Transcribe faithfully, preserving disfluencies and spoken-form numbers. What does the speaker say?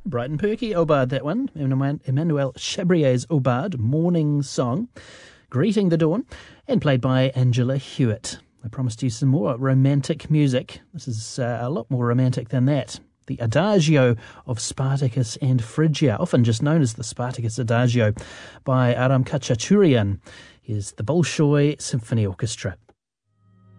Bright and perky, Aubade, that one. Emmanuel Chabrier's Aubade, Morning Song, Greeting the Dawn, and played by Angela Hewitt. I promised you some more romantic music. This is uh, a lot more romantic than that. The Adagio of Spartacus and Phrygia, often just known as the Spartacus Adagio, by Aram Khachaturian. Here's the Bolshoi Symphony Orchestra.